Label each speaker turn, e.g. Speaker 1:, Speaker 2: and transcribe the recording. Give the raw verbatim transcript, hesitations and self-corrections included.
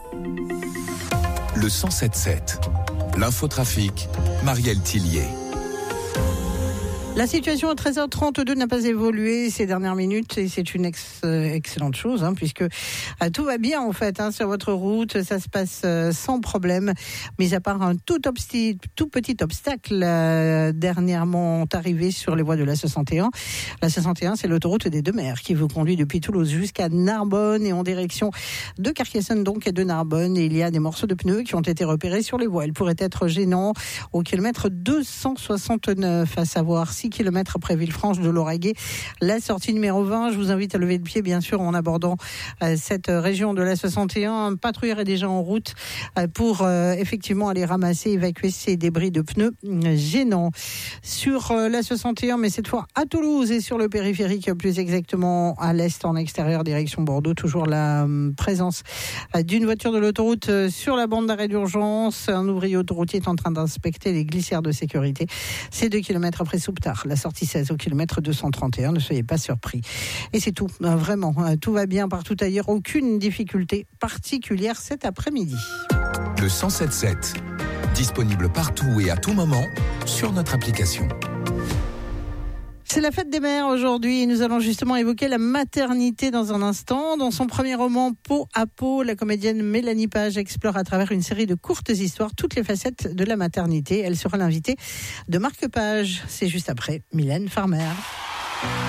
Speaker 1: Le cent sept sept. L'infotrafic, Marielle Tillier.
Speaker 2: La situation à treize heures trente-deux n'a pas évolué ces dernières minutes et c'est une ex- euh, excellente chose hein, puisque euh, tout va bien en fait hein, sur votre route, ça se passe euh, sans problème, mis à part un tout, obsti- tout petit obstacle euh, dernièrement arrivé sur les voies de l'A soixante et un. L'A soixante et un, c'est l'autoroute des deux mers qui vous conduit depuis Toulouse jusqu'à Narbonne et en direction de Carcassonne donc et de Narbonne. Et il y a des morceaux de pneus qui ont été repérés sur les voies. Ils pourraient être gênants au kilomètre deux cent soixante-neuf, à savoir six kilomètres après Villefranche de Lauragais, la sortie numéro vingt. Je vous invite à lever le pied, bien sûr, en abordant euh, cette région de l'A soixante et un. Un patrouilleur est déjà en route euh, pour euh, effectivement aller ramasser, évacuer ces débris de pneus euh, gênants. Sur euh, l'A soixante et un, mais cette fois à Toulouse et sur le périphérique, plus exactement à l'est, en extérieur, direction Bordeaux. Toujours la euh, présence euh, d'une voiture de l'autoroute euh, sur la bande d'arrêt d'urgence. Un ouvrier autoroutier est en train d'inspecter les glissières de sécurité. C'est deux kilomètres après Souptard. La sortie seize au kilomètre deux cent trente et un, ne soyez pas surpris. Et c'est tout, vraiment, tout va bien partout ailleurs, aucune difficulté particulière cet après-midi.
Speaker 1: Le cent sept sept, disponible partout et à tout moment sur notre application.
Speaker 2: C'est la fête des mères aujourd'hui et nous allons justement évoquer la maternité dans un instant. Dans son premier roman Peau à peau, la comédienne Mélanie Page explore à travers une série de courtes histoires toutes les facettes de la maternité. Elle sera l'invitée de Marc Page. C'est juste après Mylène Farmer.